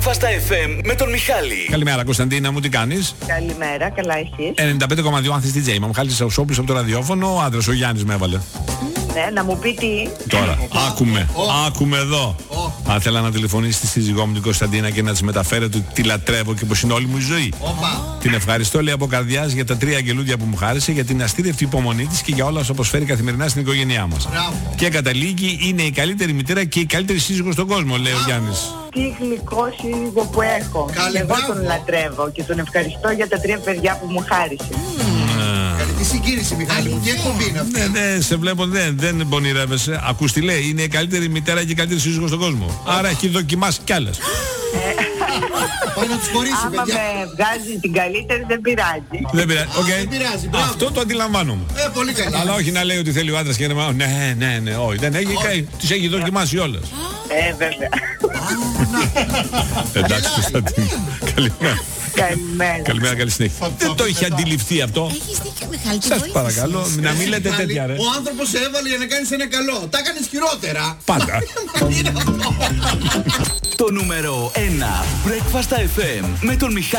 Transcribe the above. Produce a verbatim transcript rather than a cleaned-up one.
Φάστα εφ εμ με τον Μιχάλη. Καλημέρα Κωνσταντίνα μου, τι κάνεις? Καλημέρα, καλά εσείς? ενενήντα πέντε κόμμα δύο Άνθης ντι τζέι. Μα Μιχάλης Σαουσόπουλος από το ραδιόφωνο. Ο άντρας ο Γιάννης με έβαλε. Ναι, να μου πει τι. Τώρα, άκουμε, άκουμε εδώ. Θα ήθελα να τηλεφωνήσει στη σύζυγό μου την Κωνσταντίνα και να της μεταφέρετε ότι τη λατρεύω και πως είναι όλη μου η ζωή. Την ευχαριστώ, λέει, από καρδιάς για τα τρία αγγελούδια που μου χάρισε, για την αστήρευτη υπομονή της και για όλα όσα προσφέρει καθημερινά στην οικογένειά μας. Και καταλήγει, είναι η καλύτερη μητέρα και η καλύτερη σύζυγος στον κόσμο, λέει ο Γιάννης. Τι γλυκό σύζυγο που έχω. Καλή, Εγώ μπράβο. τον λατρεύω και τον ευχαριστώ για τα τρία παιδιά που μου χάρισε. Καλή, τι συγκίνηση, Μιχάλη μου, τι εκπομπή είναι αυτή? Ναι, ναι, σε βλέπω, δεν, δεν πονηρεύεσαι. Ακούς τι λέει, είναι η καλύτερη μητέρα και η καλύτερη σύζυγος στον κόσμο. Άρα έχει δοκιμάσει κι άλλες. Πάει να τους χωρίσει, Άμα παιδιά. με βγάζει την καλύτερη δεν πειράζει. Δεν πειράζει. οκ. δεν πειράζει, μπράβο. Αυτό το αντιλαμβάνομαι. Ε, πολύ καλά. Αλλά όχι να λέει ότι θέλει ο άντρας και να μα. Ναι, ναι, ναι, όχι. Δεν έχει, καεί. Τις έχει δοκιμάσει όλες. Ε, βέβαια. Εντάξει, Κωνσταντίνα. Καλημέρα. Καλημέρα. Καλημέρα, καλή συνέχεια. Δεν το είχε αντιληφθεί αυτό. Έχεις δίκιο, Μιχάλη. τη Σας βοήθησες. παρακαλώ, να μην λέτε Μιχάλη, τέτοια, ρε. Ο άνθρωπος σε έβαλε για να κάνεις ένα καλό. Τα κάνεις χειρότερα. Πάντα. Είναι αυτό. Το νούμερο ένα Breakfast εφ εμ με τον Μιχάλη.